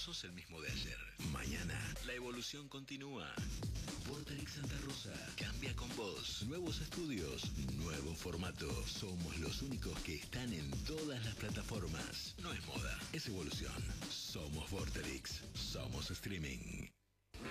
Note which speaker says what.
Speaker 1: sos el mismo de ayer. Mañana, la evolución continúa. Vorterix Santa Rosa cambia con vos. Nuevos estudios, nuevo formato. Somos los únicos que están en todas las plataformas. No es moda, es evolución. Somos Vorterix, somos streaming.